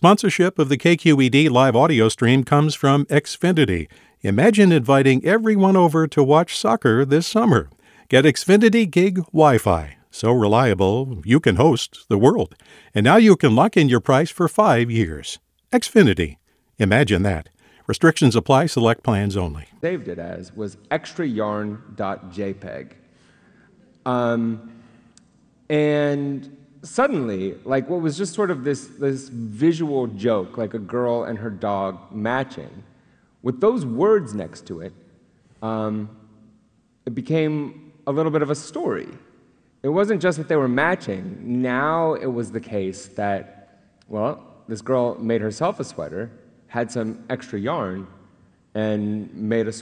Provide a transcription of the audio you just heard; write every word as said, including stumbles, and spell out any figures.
Sponsorship of the K Q E D live audio stream comes from Xfinity. Imagine inviting everyone over to watch soccer this summer. Get Xfinity Gig Wi-Fi. So reliable, you can host the world. And now you can lock in your price for five years. Xfinity. Imagine that. Restrictions apply. Select plans only. Saved it as was extrayarn.jpg. Um, and suddenly, like what was just sort of this, this visual joke, like a girl and her dog matching, with those words next to it, um, it became a little bit of a story. It wasn't just that they were matching. Now it was the case that, well, this girl made herself a sweater, had some extra yarn, and made a